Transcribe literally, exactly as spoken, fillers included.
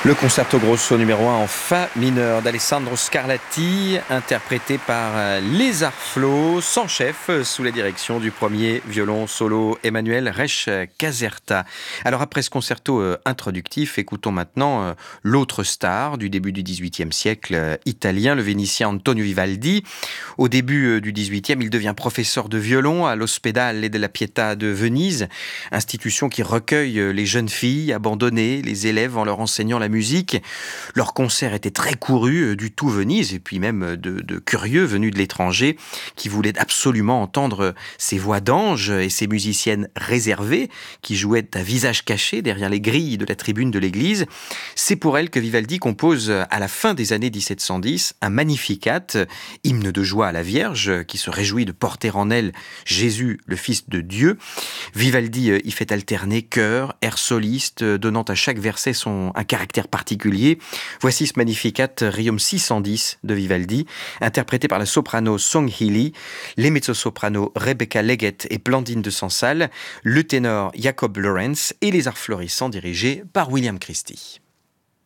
Le concerto grosso numéro un en fa mineur d'Alessandro Scarlatti, interprété par les Arflots, sans chef, sous la direction du premier violon solo Emmanuel Resch Caserta. Alors après ce concerto euh, introductif, écoutons maintenant euh, l'autre star du début du dix-huitième siècle euh, italien, le Vénitien Antonio Vivaldi. Au début euh, du dix-huitième, il devient professeur de violon à l'Ospedale della Pietà de Venise, institution qui recueille euh, les jeunes filles abandonnées, les élèves en leur enseignant la musique. Leurs concerts étaient très courus du tout Venise et puis même de, de curieux venus de l'étranger qui voulaient absolument entendre ces voix d'anges et ces musiciennes réservées qui jouaient à visage caché derrière les grilles de la tribune de l'église. C'est pour elles que Vivaldi compose à la fin des années dix-sept cent dix un Magnificat, hymne de joie à la Vierge qui se réjouit de porter en elle Jésus, le Fils de Dieu. Vivaldi y fait alterner chœur, air soliste, donnant à chaque verset son, un caractère particulier. Voici ce Magnificat Riom six cent dix de Vivaldi, interprété par la soprano Song Hee-lee, les mezzo-sopranos Rebecca Leggett et Blandine de Sansal, le ténor Jacob Lawrence et les arts florissants dirigés par William Christie.